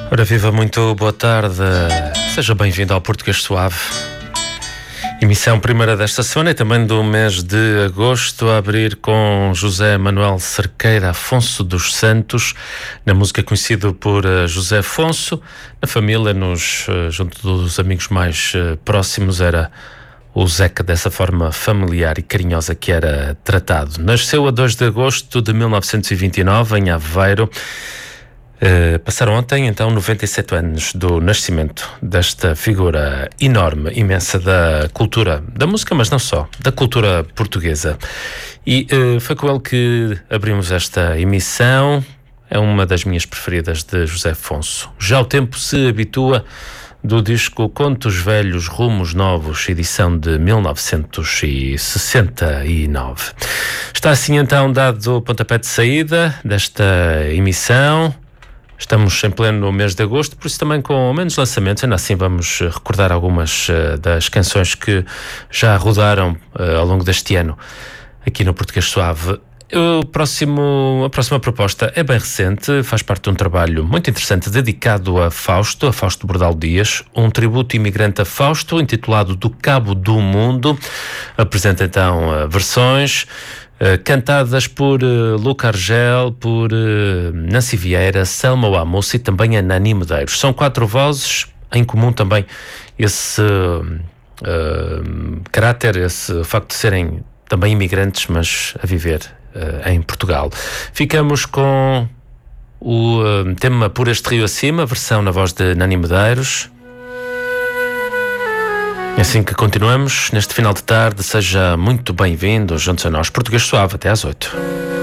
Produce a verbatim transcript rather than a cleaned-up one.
Ora viva, muito boa tarde, seja bem-vindo ao Português Suave. Emissão primeira desta semana e também do mês de agosto, a abrir com José Manuel Cerqueira Afonso dos Santos, na música conhecido por José Afonso. Na família, nos, junto dos amigos mais próximos, era o Zeca, dessa forma familiar e carinhosa que era tratado. Nasceu a dois de agosto de mil novecentos e vinte e nove, em Aveiro. Uh, passaram ontem, então, noventa e sete anos do nascimento desta figura enorme, imensa da cultura, da música, mas não só, da cultura portuguesa. E uh, foi com ele que abrimos esta emissão. É uma das minhas preferidas de José Afonso. Já o tempo se habitua, do disco Contos Velhos, Rumos Novos, edição de mil novecentos e sessenta e nove. Está assim, então, dado o pontapé de saída desta emissão. Estamos em pleno mês de agosto, por isso também com menos lançamentos. Ainda assim vamos recordar algumas uh, das canções que já rodaram uh, ao longo deste ano aqui no Português Suave. O próximo, a próxima proposta é bem recente, faz parte de um trabalho muito interessante dedicado a Fausto, a Fausto Bordal Dias, um tributo imigrante a Fausto, intitulado Do Cabo do Mundo. Apresenta então uh, versões Uh, cantadas por uh, Luca Argel, por uh, Nancy Vieira, Selma Wamos e também a Nani Medeiros. São quatro vozes, em comum também esse uh, uh, caráter, esse facto de serem também imigrantes, mas a viver uh, em Portugal. Ficamos com o uh, tema Por Este Rio Acima, versão na voz de Nani Medeiros. É assim que continuamos neste final de tarde. Seja muito bem-vindo juntos a nós. Português Suave, até às oito.